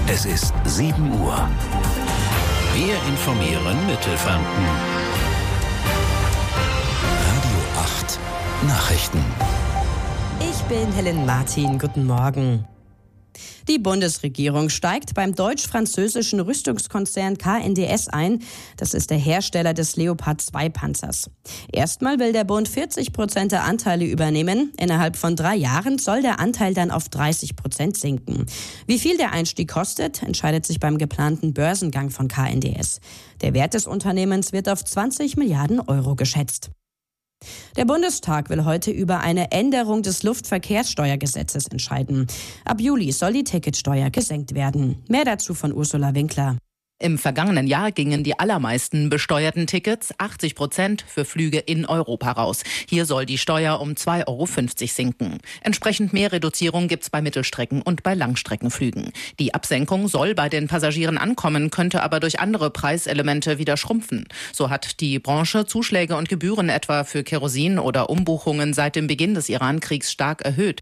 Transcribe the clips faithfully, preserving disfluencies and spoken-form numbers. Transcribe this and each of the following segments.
Es ist sieben Uhr. Wir informieren Mittelfranken. Radio acht Nachrichten. Ich bin Helen Martin. Guten Morgen. Die Bundesregierung steigt beim deutsch-französischen Rüstungskonzern K N D S ein. Das ist der Hersteller des Leopard zwei Panzers. Erstmal will der Bund vierzig Prozent der Anteile übernehmen. Innerhalb von drei Jahren soll der Anteil dann auf dreißig Prozent sinken. Wie viel der Einstieg kostet, entscheidet sich beim geplanten Börsengang von K N D S. Der Wert des Unternehmens wird auf zwanzig Milliarden Euro geschätzt. Der Bundestag will heute über eine Änderung des Luftverkehrssteuergesetzes entscheiden. Ab Juli soll die Ticketsteuer gesenkt werden. Mehr dazu von Ursula Winkler. Im vergangenen Jahr gingen die allermeisten besteuerten Tickets, achtzig Prozent, für Flüge in Europa raus. Hier soll die Steuer um zwei Euro fünfzig sinken. Entsprechend mehr Reduzierung gibt's bei Mittelstrecken- und bei Langstreckenflügen. Die Absenkung soll bei den Passagieren ankommen, könnte aber durch andere Preiselemente wieder schrumpfen. So hat die Branche Zuschläge und Gebühren etwa für Kerosin oder Umbuchungen seit dem Beginn des Iran-Kriegs stark erhöht.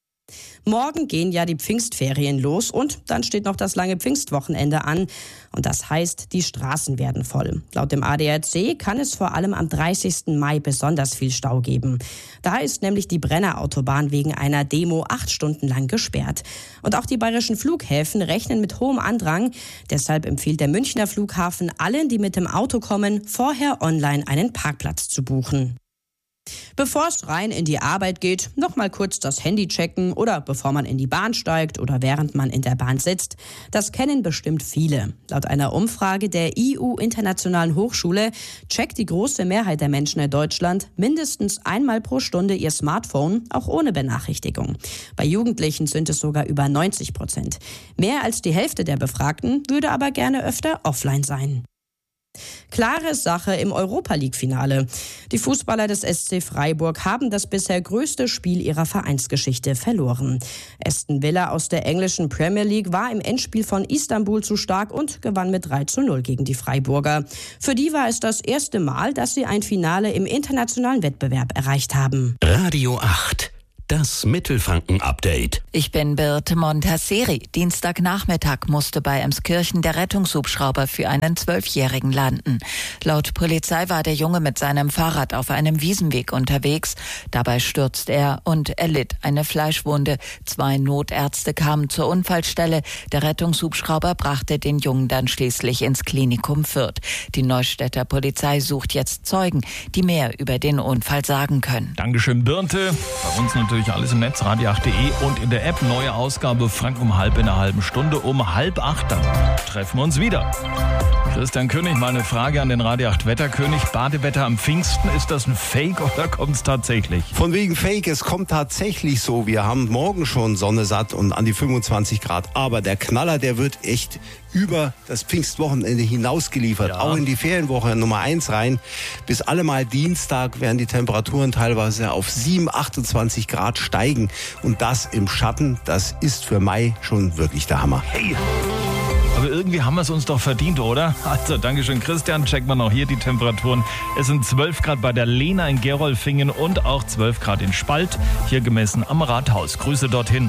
Morgen gehen ja die Pfingstferien los und dann steht noch das lange Pfingstwochenende an. Und das heißt, die Straßen werden voll. Laut dem A D A C kann es vor allem am dreißigsten Mai besonders viel Stau geben. Da ist nämlich die Brennerautobahn wegen einer Demo acht Stunden lang gesperrt. Und auch die bayerischen Flughäfen rechnen mit hohem Andrang. Deshalb empfiehlt der Münchner Flughafen allen, die mit dem Auto kommen, vorher online einen Parkplatz zu buchen. Bevor es rein in die Arbeit geht, noch mal kurz das Handy checken oder bevor man in die Bahn steigt oder während man in der Bahn sitzt. Das kennen bestimmt viele. Laut einer Umfrage der I U-Internationalen Hochschule checkt die große Mehrheit der Menschen in Deutschland mindestens einmal pro Stunde ihr Smartphone, auch ohne Benachrichtigung. Bei Jugendlichen sind es sogar über neunzig Prozent. Mehr als die Hälfte der Befragten würde aber gerne öfter offline sein. Klare Sache im Europa-League-Finale. Die Fußballer des S C Freiburg haben das bisher größte Spiel ihrer Vereinsgeschichte verloren. Aston Villa aus der englischen Premier League war im Endspiel von Istanbul zu stark und gewann mit drei zu null gegen die Freiburger. Für die war es das erste Mal, dass sie ein Finale im internationalen Wettbewerb erreicht haben. Radio acht. Das Mittelfranken-Update. Ich bin Birte Montasseri. Dienstagnachmittag musste bei Emskirchen der Rettungshubschrauber für einen Zwölfjährigen landen. Laut Polizei war der Junge mit seinem Fahrrad auf einem Wiesenweg unterwegs. Dabei stürzte er und erlitt eine Fleischwunde. Zwei Notärzte kamen zur Unfallstelle. Der Rettungshubschrauber brachte den Jungen dann schließlich ins Klinikum Fürth. Die Neustädter Polizei sucht jetzt Zeugen, die mehr über den Unfall sagen können. Dankeschön, Birte. Bei uns natürlich alles im Netz, radio acht punkt de und in der App. Neue Ausgabe Frank um halb in einer halben Stunde. Um halb acht dann treffen wir uns wieder. Christian König, meine Frage an den Radio acht Wetterkönig. Badewetter am Pfingsten, ist das ein Fake oder kommt es tatsächlich? Von wegen Fake, es kommt tatsächlich so. Wir haben morgen schon Sonne satt und an die fünfundzwanzig Grad. Aber der Knaller, der wird echt über das Pfingstwochenende hinaus geliefert. Ja. Auch in die Ferienwoche Nummer eins rein. Bis allemal Dienstag werden die Temperaturen teilweise auf sieben, achtundzwanzig Grad steigen. Und das im Schatten, das ist für Mai schon wirklich der Hammer. Hey. Aber irgendwie haben wir es uns doch verdient, oder? Also, Dankeschön, Christian. Checken wir noch hier die Temperaturen. Es sind zwölf Grad bei der Lena in Gerolfingen und auch zwölf Grad in Spalt, hier gemessen am Rathaus. Grüße dorthin.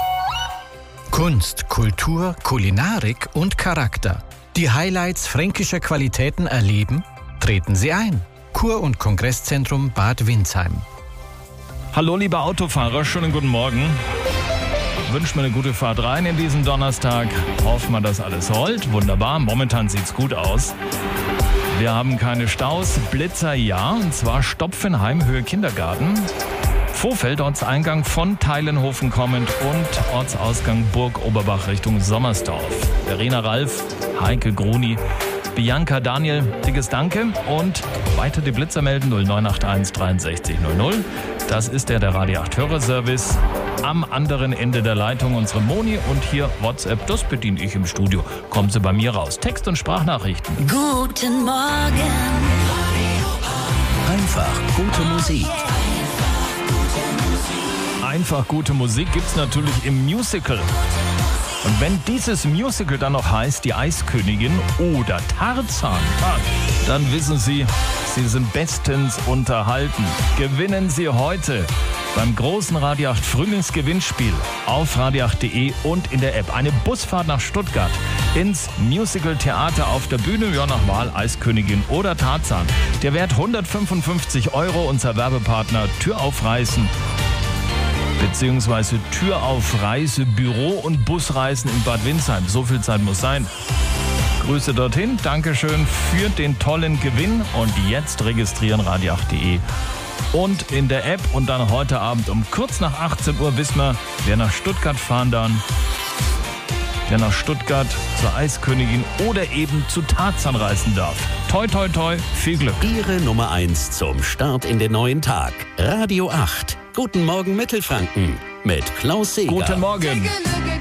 Kunst, Kultur, Kulinarik und Charakter. Die Highlights fränkischer Qualitäten erleben? Treten Sie ein. Kur- und Kongresszentrum Bad Windsheim. Hallo, liebe Autofahrer, schönen guten Morgen. Wünschen mir eine gute Fahrt rein in diesen Donnerstag. Hoffen wir, dass alles rollt. Wunderbar, momentan sieht's gut aus. Wir haben keine Staus. Blitzer ja, und zwar Stopfenheim, Höhe Kindergarten. Vorfeld, Ortseingang von Teilenhofen kommend und Ortsausgang Burg Oberbach Richtung Sommersdorf. Verena Ralf, Heike Gruni, Bianca Daniel, dickes Danke und weiter die Blitzer melden null neun acht eins dreiundsechzig null null. Das ist der, der Radio acht Hörerservice. Am anderen Ende der Leitung unsere Moni und hier WhatsApp, das bediene ich im Studio. Kommen Sie bei mir raus. Text- und Sprachnachrichten. Guten Morgen. Einfach gute Musik. Einfach gute Musik gibt's natürlich im Musical. Und wenn dieses Musical dann noch heißt Die Eiskönigin oder Tarzan, dann wissen Sie, Sie sind bestens unterhalten. Gewinnen Sie heute beim großen Radio acht Frühlingsgewinnspiel auf radio acht punkt de und in der App. Eine Busfahrt nach Stuttgart ins Musical-Theater auf der Bühne, ja nach Wahl Eiskönigin oder Tarzan. Der Wert hundertfünfundfünfzig Euro, unser Werbepartner Tür aufreißen beziehungsweise Tür auf Reise, Büro und Busreisen in Bad Windsheim. So viel Zeit muss sein. Grüße dorthin, Dankeschön für den tollen Gewinn und jetzt registrieren radio acht punkt de und in der App und dann heute Abend um kurz nach achtzehn Uhr wissen wir, wer nach Stuttgart fahren dann, wer nach Stuttgart zur Eiskönigin oder eben zu Tarzan reisen darf. Toi, toi, toi, viel Glück. Ihre Nummer eins zum Start in den neuen Tag. Radio acht. Guten Morgen Mittelfranken mit Klaus Seger. Guten Morgen.